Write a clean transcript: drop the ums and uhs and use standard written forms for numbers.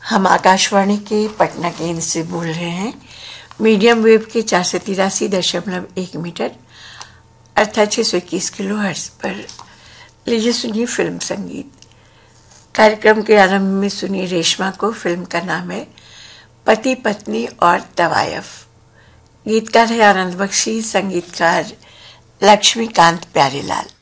हम आकाशवाणी के पटना केंद्र से बोल रहे हैं। मीडियम वेव के 483.1 मीटर अर्थात 621 किलो हर्ट्ज पर। लीजिए सुनिए फिल्म संगीत। कार्यक्रम के आरंभ में सुनिए रेशमा को। फिल्म का नाम है पति पत्नी और तवायफ। गीतकार है आनंद बख्शी, संगीतकार लक्ष्मीकांत प्यारेलाल।